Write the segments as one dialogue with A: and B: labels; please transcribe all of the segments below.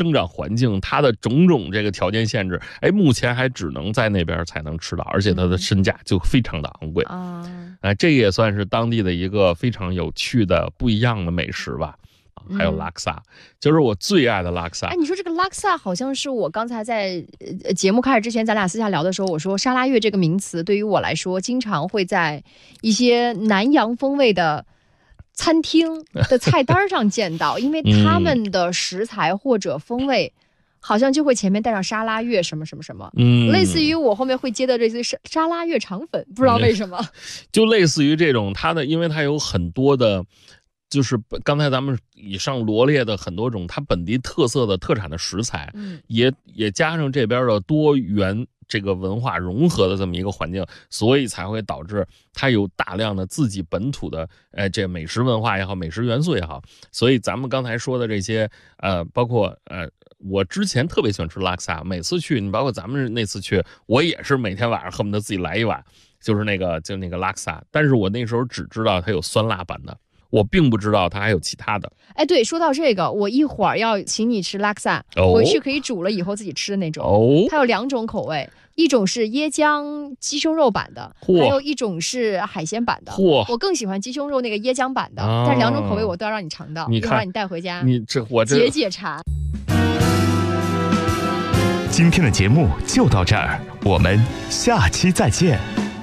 A: 生长环境，它的种种这个条件限制，目前还只能在那边才能吃到，而且它的身价就非常的昂贵这也算是当地的一个非常有趣的不一样的美食吧。还有拉克萨，就是我最爱的拉克萨。
B: 你说这个拉克萨好像是我刚才在节目开始之前咱俩私下聊的时候，我说沙拉越这个名词对于我来说经常会在一些南洋风味的餐厅的菜单上见到因为他们的食材或者风味好像就会前面带上沙拉越什么什么什么，类似于我后面会接的这些沙拉越肠粉，不知道为什么，
A: 就类似于这种因为它有很多的。就是刚才咱们以上罗列的很多种它本地特色的特产的食材，也加上这边的多元这个文化融合的这么一个环境，所以才会导致它有大量的自己本土的这美食文化也好，美食元素也好。所以咱们刚才说的这些包括我之前特别喜欢吃拉克萨，每次去你包括咱们那次去，我也是每天晚上恨不得自己来一碗，就是那个拉克萨，但是我那时候只知道它有酸辣版的。我并不知道它还有其他的。
B: 对，说到这个，我一会儿要请你吃拉克萨，回去可以煮了以后自己吃的那种。它有2种口味，一种是椰浆鸡胸肉版的，还有一种是海鲜版的。我更喜欢鸡胸肉那个椰浆版的，但是2种口味我都要让你尝到，一会儿让你带回家，
A: 我
B: 解馋。
C: 今天的节目就到这儿，我们下期再见。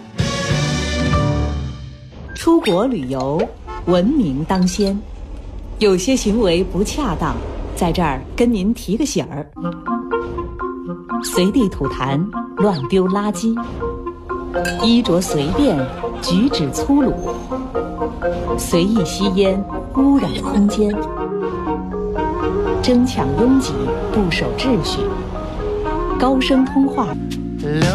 D: 出国旅游文明当先，有些行为不恰当，在这儿跟您提个醒儿：随地吐痰、乱丢垃圾，衣着随便、举止粗鲁，随意吸烟、污染空间，争抢拥挤、不守秩序，高声通话。